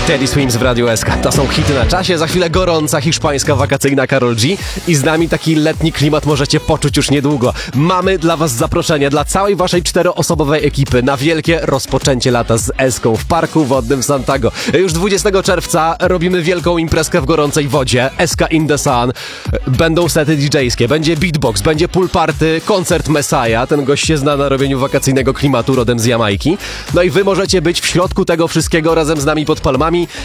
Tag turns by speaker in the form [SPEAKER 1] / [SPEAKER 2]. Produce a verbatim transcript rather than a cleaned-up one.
[SPEAKER 1] Teddy Swims w Radio S K. To są hity na czasie, za chwilę gorąca hiszpańska wakacyjna Karol G i z nami taki letni klimat możecie poczuć już niedługo. Mamy dla was zaproszenie, dla całej waszej czteroosobowej ekipy na wielkie rozpoczęcie lata z Eską w Parku Wodnym w Santago. Już dwudziestego czerwca robimy wielką imprezkę w gorącej wodzie, S K in the Sun. Będą sety didżejskie, będzie beatbox, będzie pool party, koncert Messiah. Ten gość się zna na robieniu wakacyjnego klimatu rodem z Jamajki. No i wy możecie być w środku tego wszystkiego razem z nami pod palmami.